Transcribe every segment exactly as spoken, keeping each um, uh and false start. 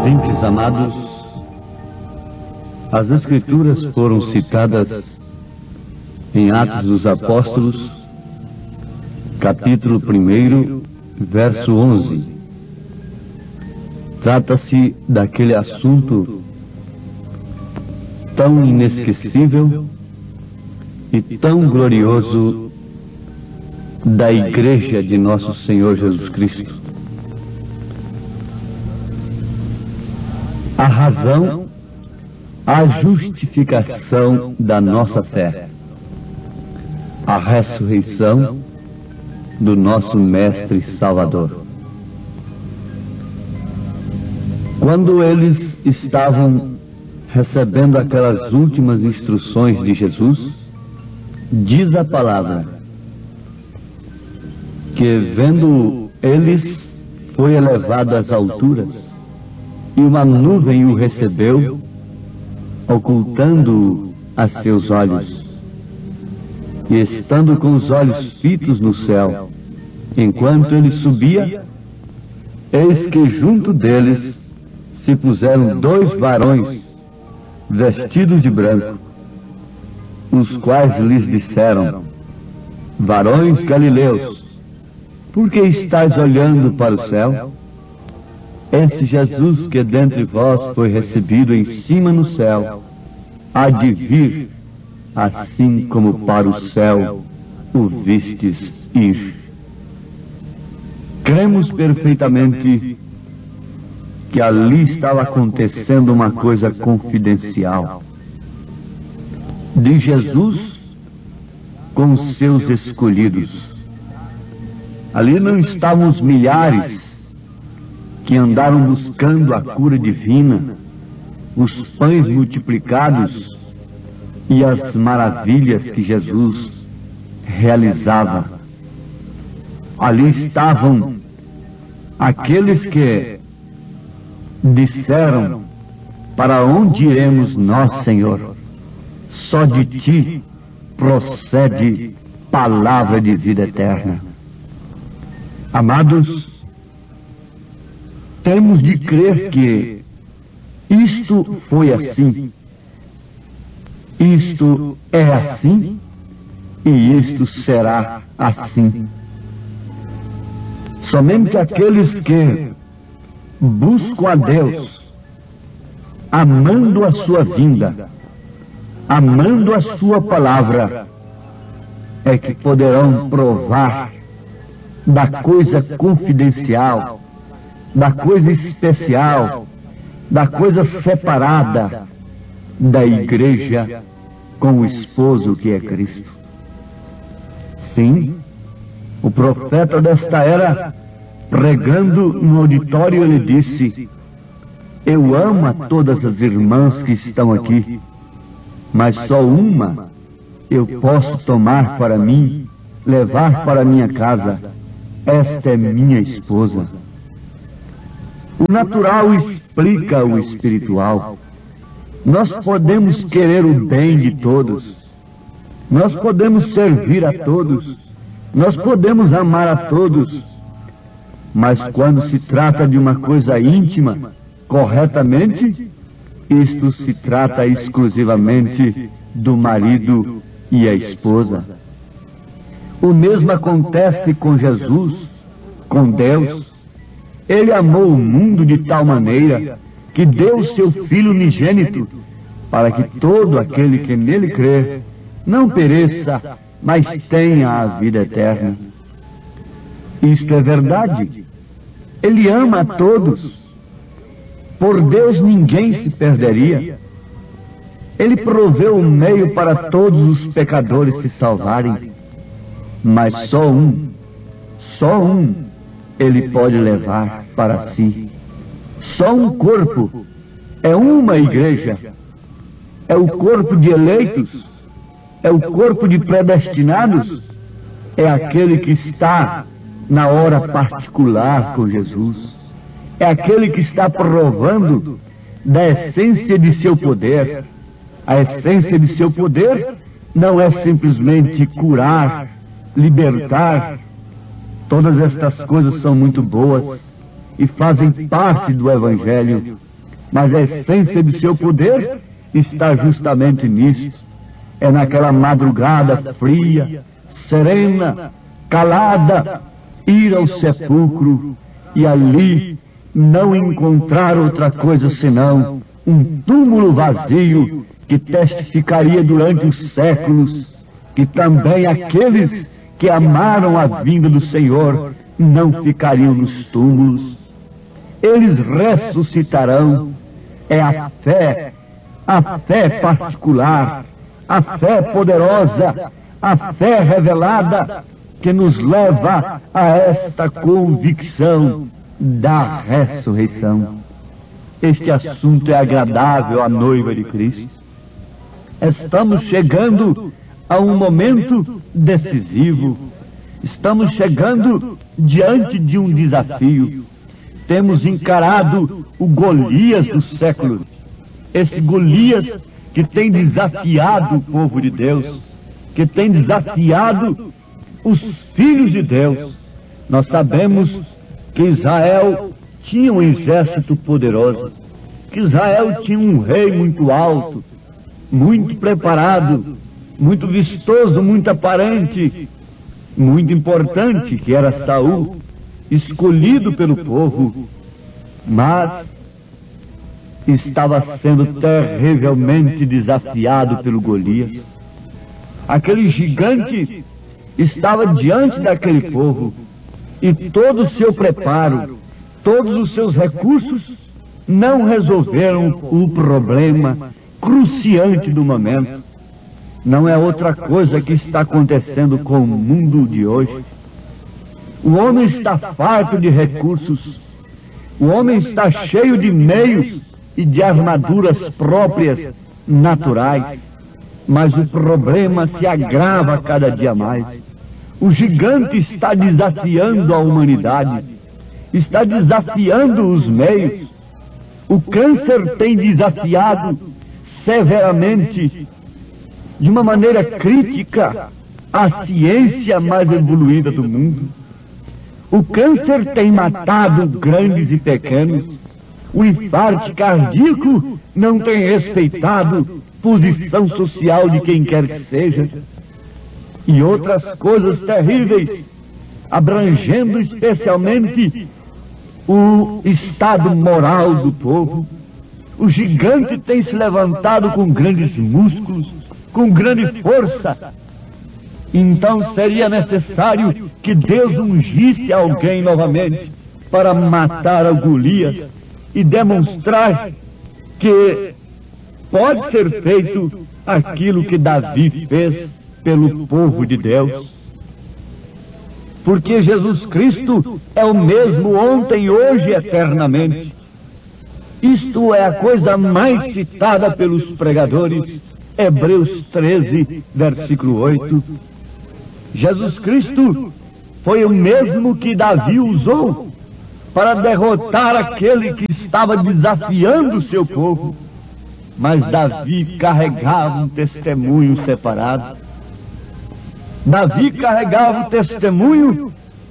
Ouvintes amados, as Escrituras foram citadas em Atos dos Apóstolos, capítulo primeiro, verso onze. Trata-se daquele assunto tão inesquecível e tão glorioso da Igreja de Nosso Senhor Jesus Cristo. A razão, a justificação da nossa fé, a ressurreição do nosso Mestre Salvador. Quando eles estavam recebendo aquelas últimas instruções de Jesus, diz a palavra que, vendo eles, foi elevado às alturas, e uma nuvem o recebeu, ocultando-o a seus olhos. E estando com os olhos fitos no céu, enquanto ele subia, eis que junto deles se puseram dois varões, vestidos de branco, os quais lhes disseram: varões galileus, por que estáis olhando para o céu? Esse Jesus que dentre vós foi recebido em cima no céu, há de vir, assim como para o céu o vistes ir. Cremos perfeitamente que ali estava acontecendo uma coisa confidencial de Jesus com os seus escolhidos. Ali não estavam os milhares que andaram buscando a cura divina, os pães multiplicados e as maravilhas que Jesus realizava. Ali estavam aqueles que disseram: para onde iremos nós, Senhor? Só de Ti procede palavra de vida eterna. Amados, temos de crer que isto foi assim, isto é assim e isto será assim. Somente aqueles que buscam a Deus, amando a sua vinda, amando a sua palavra, é que poderão provar da coisa confidencial, da coisa especial, da coisa separada da igreja com o esposo que é Cristo. Sim, o profeta desta era, pregando no auditório, ele disse: eu amo a todas as irmãs que estão aqui, mas só uma eu posso tomar para mim, levar para minha casa. Esta é minha esposa. O natural explica o espiritual. Nós podemos querer o bem de todos, nós podemos servir a todos, nós podemos amar a todos, mas quando se trata de uma coisa íntima, corretamente, isto se trata exclusivamente do marido e a esposa. O mesmo acontece com Jesus, com Deus. Ele amou o mundo de tal maneira que deu o seu Filho unigênito, para que todo aquele que nele crer não pereça, mas tenha a vida eterna. Isto é verdade. Ele ama a todos. Por Deus ninguém se perderia. Ele proveu um meio para todos os pecadores se salvarem, mas só um, só um Ele pode levar para si. Só um corpo, é uma igreja, é o corpo de eleitos, é o corpo de predestinados, é aquele que está na hora particular com Jesus, é aquele que está provando da essência de seu poder. A essência de seu poder não é simplesmente curar, libertar. Todas estas coisas são muito boas e fazem parte do Evangelho, Mas a essência de seu poder está justamente nisso. É naquela madrugada fria, serena, calada, ir ao sepulcro e ali não encontrar outra coisa senão um túmulo vazio que testificaria durante os séculos que também aqueles que amaram a vinda do Senhor não ficariam nos túmulos. Eles ressuscitarão. É a fé, a fé particular, a fé poderosa, a fé revelada que nos leva a esta convicção da ressurreição. Este assunto é agradável à noiva de Cristo. Estamos chegando a um momento decisivo. Estamos chegando diante de um desafio. Temos encarado o Golias do século. Esse Golias que tem desafiado o povo de Deus, que tem desafiado os filhos de Deus. Nós sabemos que Israel tinha um exército poderoso, que Israel tinha um rei muito alto, muito preparado, muito vistoso, muito aparente, muito importante, que era Saul, escolhido pelo povo, mas estava sendo terrivelmente desafiado pelo Golias. Aquele gigante estava diante daquele povo e todo o seu preparo, todos os seus recursos não resolveram o problema cruciante do momento. Não é outra coisa que está acontecendo com o mundo de hoje. O homem está farto de recursos, o homem está cheio de meios e de armaduras próprias, naturais, mas o problema se agrava cada dia mais. O gigante está desafiando a humanidade, está desafiando os meios. O câncer tem desafiado severamente, de uma maneira crítica, a ciência mais evoluída do mundo. O câncer tem matado grandes e pequenos. O infarto cardíaco não tem respeitado posição social de quem quer que seja. E outras coisas terríveis, abrangendo especialmente o estado moral do povo. O gigante tem se levantado com grandes músculos, com grande força. Então seria necessário que Deus ungisse alguém novamente para matar o Golias e demonstrar que pode ser feito aquilo que Davi fez pelo povo de Deus. Porque Jesus Cristo é o mesmo ontem, hoje e eternamente. Isto é a coisa mais citada pelos pregadores. Hebreus treze, versículo oito. Jesus Cristo foi o mesmo que Davi usou para derrotar aquele que estava desafiando o seu povo. Mas Davi carregava um testemunho separado. Davi carregava o testemunho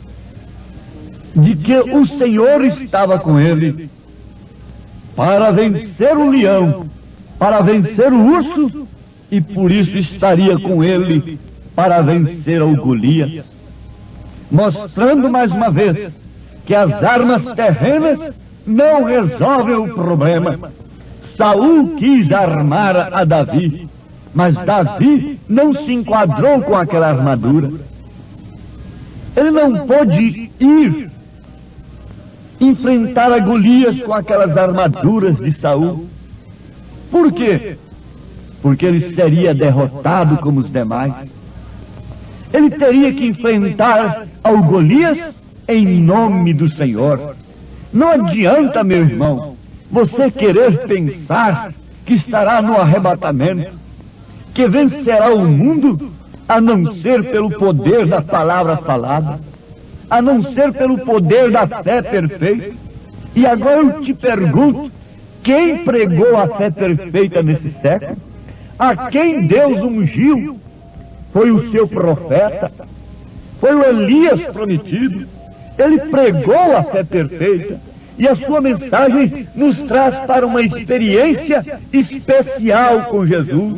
de que o Senhor estava com ele para vencer o leão, para vencer o urso, e por isso estaria com ele para vencer o Golias, mostrando mais uma vez que as armas terrenas não resolvem o problema. Saul quis armar a Davi, mas Davi não se enquadrou com aquela armadura. Ele não pôde ir enfrentar a Golias com aquelas armaduras de Saul. Por quê? Porque ele seria derrotado como os demais. Ele teria que enfrentar ao Golias em nome do Senhor. Não adianta, meu irmão, você querer pensar que estará no arrebatamento, que vencerá o mundo, a não ser pelo poder da palavra falada, a não ser pelo poder da fé perfeita. E agora eu te pergunto, quem pregou a fé perfeita nesse século? A quem Deus ungiu? Foi o seu profeta, foi o Elias prometido. Ele pregou a fé perfeita, E a sua mensagem nos traz para uma experiência especial com Jesus.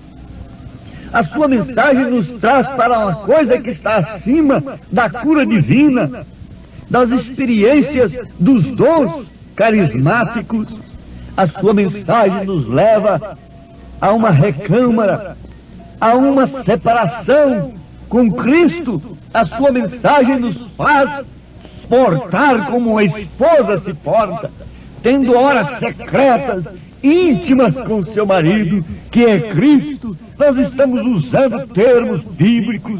A sua mensagem nos traz para uma coisa que está acima da cura divina, das experiências dos dons carismáticos. A sua mensagem nos leva a uma recâmara, a uma separação com Cristo. A sua mensagem nos faz portar como uma esposa se porta, tendo horas secretas, íntimas com seu marido, que é Cristo. Nós estamos usando termos bíblicos.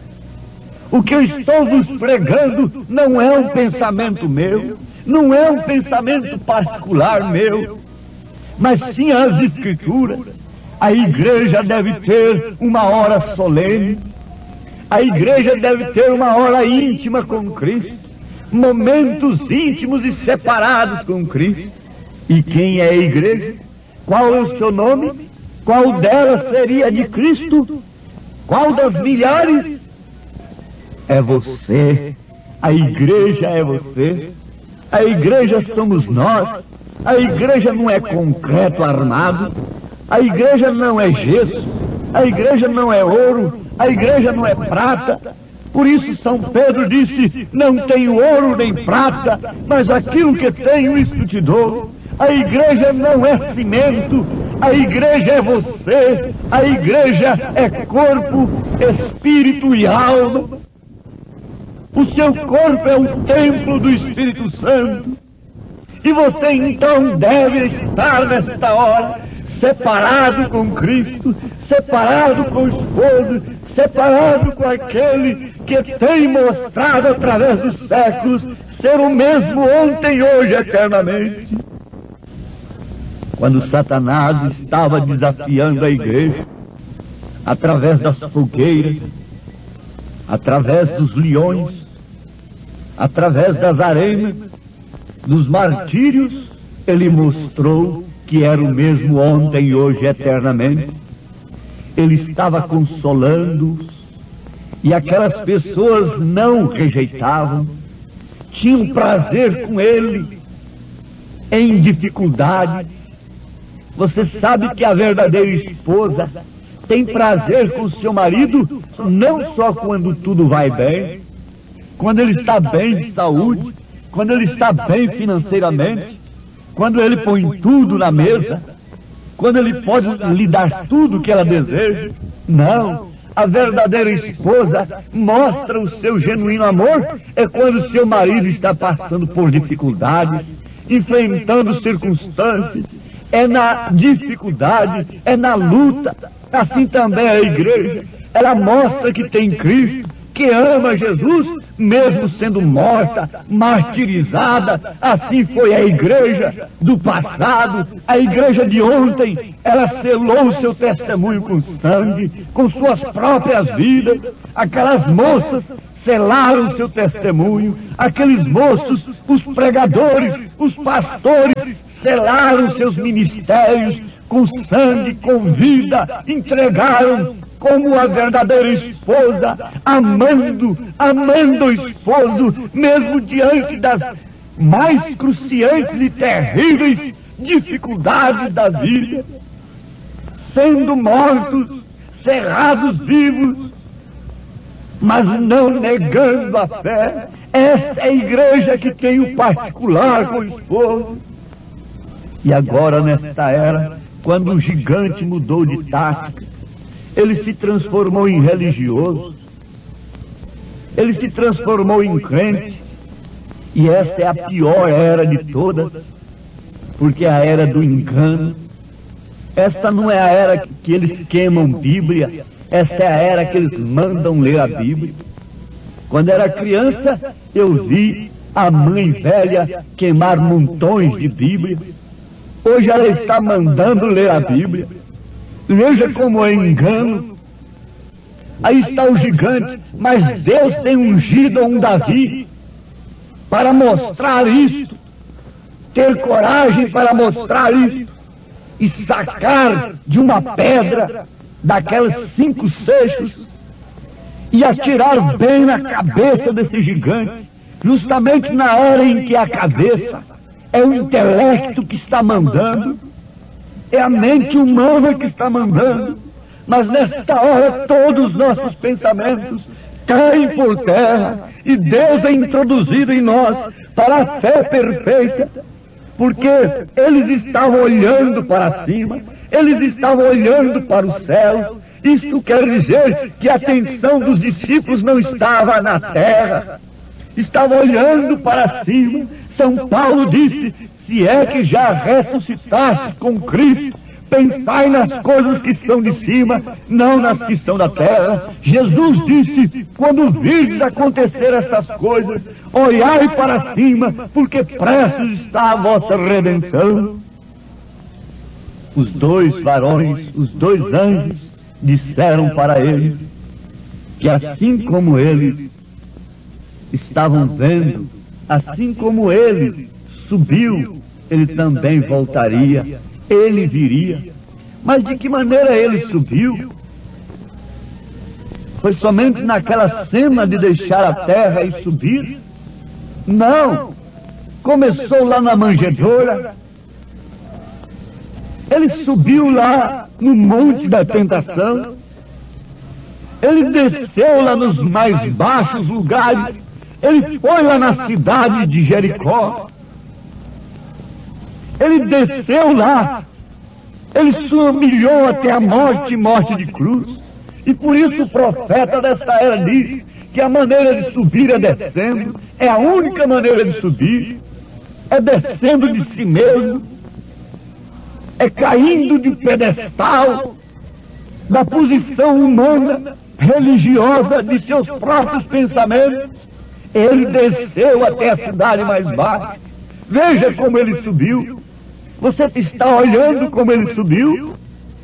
O que eu estou vos pregando não é um pensamento meu, não é um pensamento particular meu, mas sim as Escrituras. A igreja deve ter uma hora solene, a igreja deve ter uma hora íntima com Cristo, momentos íntimos e separados com Cristo. E quem é a igreja? Qual é o seu nome? Qual delas seria de Cristo? Qual das milhares? É você. A igreja é você. A igreja somos nós. A igreja não é concreto armado. A igreja não é gesso. A igreja não é ouro. A igreja não é prata. Por isso São Pedro disse: não tenho ouro nem prata, mas aquilo que tenho isto te dou. A igreja não é cimento, a igreja é você. A igreja é corpo, espírito e alma. O seu corpo é o templo do Espírito Santo. E você então deve estar nesta hora separado com Cristo, separado com o esposo, separado com aquele que tem mostrado através dos séculos ser o mesmo ontem, hoje, eternamente. Quando Satanás estava desafiando a igreja, através das fogueiras, através dos leões, através das arenas, dos martírios, ele mostrou que era o mesmo ontem e hoje eternamente. Ele estava consolando-os, e aquelas pessoas não o rejeitavam, tinham prazer com ele em dificuldades. Você sabe que a verdadeira esposa tem prazer com o seu marido não só quando tudo vai bem, quando ele está bem de saúde, quando ele está bem financeiramente, quando ele põe tudo na mesa, quando ele pode lhe dar tudo que ela deseja. Não, a verdadeira esposa mostra o seu genuíno amor é quando seu marido está passando por dificuldades, enfrentando circunstâncias. É na dificuldade, é na luta. Assim também a igreja, ela mostra que tem Cristo, que ama Jesus, mesmo sendo morta, martirizada. Assim foi a igreja do passado. A igreja de ontem, ela selou o seu testemunho com sangue, com suas próprias vidas. Aquelas moças selaram o seu testemunho. Aqueles moços, os pregadores, os pastores, selaram seus ministérios com sangue, com vida, entregaram como a verdadeira esposa, amando, amando o esposo, mesmo diante das mais cruciantes e terríveis dificuldades da vida, sendo mortos, cerrados vivos, mas não negando a fé. Essa é a igreja que tem o particular com o esposo. E agora, nesta era, quando o gigante mudou de tática, ele se transformou em religioso, ele se transformou em crente, e esta é a pior era de todas, porque é a era do engano. Esta não é a era que eles queimam Bíblia, esta é a era que eles mandam ler a Bíblia. Quando era criança, eu vi a mãe velha queimar montões de Bíblia. Hoje ela está mandando ler a Bíblia. Veja como é engano. Aí está o gigante, mas Deus tem ungido um Davi para mostrar isto, ter coragem para mostrar isto, e sacar de uma pedra daquelas cinco seixos e atirar bem na cabeça desse gigante, justamente na hora em que a cabeça É o intelecto que está mandando, é a mente humana que está mandando, mas nesta hora todos os nossos pensamentos caem por terra e Deus é introduzido em nós para a fé perfeita, porque eles estavam olhando para cima, eles estavam olhando para o céu. Isto quer dizer que a atenção dos discípulos não estava na terra, estava olhando para cima. São Paulo disse: se é que já ressuscitaste com Cristo, pensai nas coisas que são de cima, não nas que são da terra. Jesus disse: quando virdes acontecer estas coisas, olhai para cima, porque prestes está a vossa redenção. Os dois varões, os dois anjos, disseram para eles que assim como eles estavam vendo, assim como ele subiu, ele também voltaria, ele viria. Mas de que maneira ele subiu? Foi somente naquela cena de deixar a terra e subir? Não! Começou lá na manjedoura. Ele subiu lá no monte da tentação. Ele desceu lá nos mais baixos lugares. Ele foi lá na cidade de Jericó. Ele desceu lá. Ele se humilhou até a morte, morte de cruz. E por isso o profeta desta era diz que a maneira de subir é descendo. É a única maneira de subir. É descendo de si mesmo. É caindo de pedestal da posição humana, religiosa, de seus próprios pensamentos. Ele desceu até a cidade mais baixa. Veja como ele subiu. Você está olhando como ele subiu?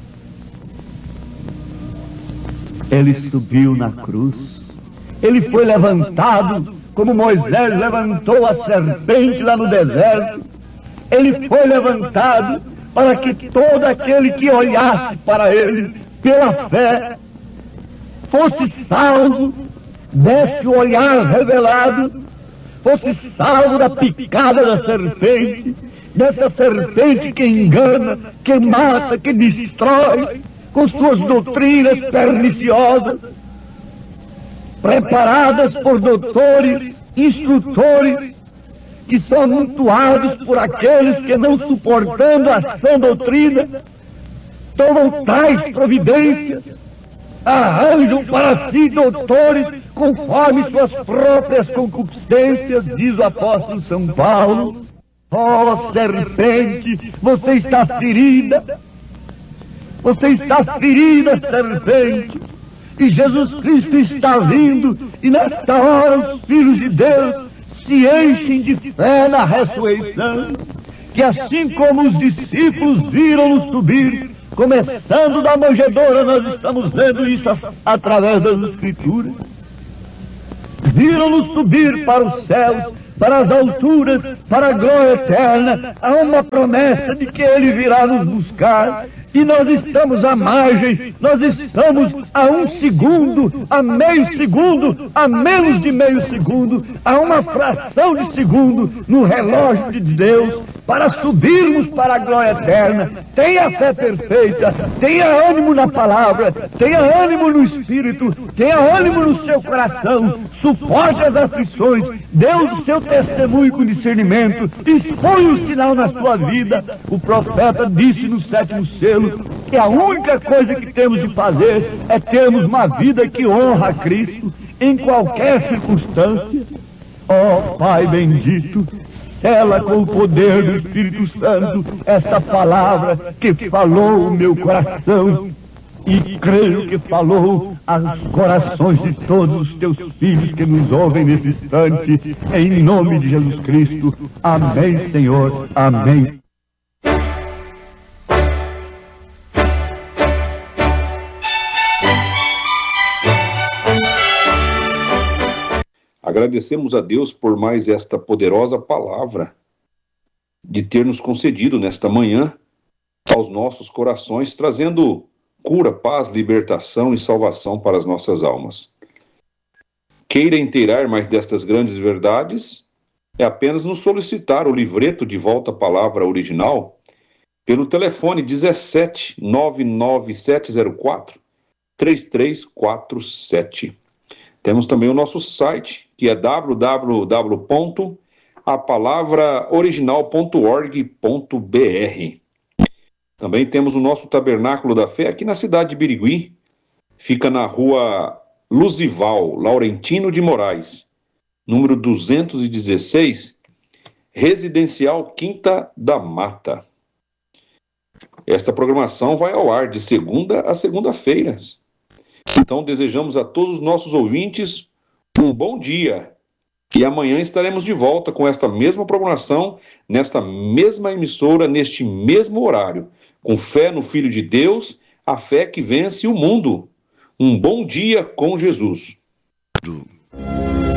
Ele subiu na cruz. Ele foi levantado como Moisés levantou a serpente lá no deserto. Ele foi levantado para que todo aquele que olhasse para ele pela fé fosse salvo, desse o olhar revelado, fosse salvo da picada da serpente, dessa serpente que engana, que mata, que destrói, com suas doutrinas perniciosas, preparadas por doutores, instrutores, que são amontoados por aqueles que, não suportando a sã doutrina, tomam tais providências, arranjam para si doutores conforme suas próprias concupiscências, diz o apóstolo São Paulo. Ó serpente, você está ferida, você está ferida, serpente, e Jesus Cristo está vindo, e nesta hora os filhos de Deus se enchem de fé na ressurreição, que assim como os discípulos viram-no subir, começando da manjedoura, nós estamos vendo isso através das Escrituras, viram-no subir para os céus, para as alturas, para a glória eterna. Há uma promessa de que Ele virá nos buscar, e nós estamos à margem, nós estamos a um segundo, a meio segundo, a menos de meio segundo, a uma fração de segundo no relógio de Deus, para subirmos para a glória eterna. Tenha fé perfeita, tenha ânimo na palavra, tenha ânimo no Espírito, tenha ânimo no seu coração, suporte as aflições, dê o seu testemunho com discernimento, expõe o sinal na sua vida. O profeta disse no sétimo selo que a única coisa que temos de fazer é termos uma vida que honra a Cristo em qualquer circunstância. Ó Pai bendito, sela com o poder do Espírito Santo esta palavra que falou o meu coração, e creio que falou aos corações de todos os teus filhos que nos ouvem nesse instante, em nome de Jesus Cristo. Amém, Senhor. Amém. Agradecemos a Deus por mais esta poderosa palavra de ter nos concedido nesta manhã aos nossos corações, trazendo cura, paz, libertação e salvação para as nossas almas. Queira inteirar mais destas grandes verdades, é apenas nos solicitar o livreto de volta à palavra original pelo telefone dezessete, nove nove sete zero quatro, três três quatro sete. Temos também o nosso site, que é w w w ponto a palavra original ponto org ponto b r. Também temos o nosso Tabernáculo da Fé aqui na cidade de Birigui. Fica na rua Luzival, Laurentino de Moraes, número duzentos e dezesseis, Residencial Quinta da Mata. Esta programação vai ao ar de segunda a segunda-feira. Então, desejamos a todos os nossos ouvintes um bom dia. E amanhã estaremos de volta com esta mesma programação, nesta mesma emissora, neste mesmo horário. Com fé no Filho de Deus, a fé que vence o mundo. Um bom dia com Jesus.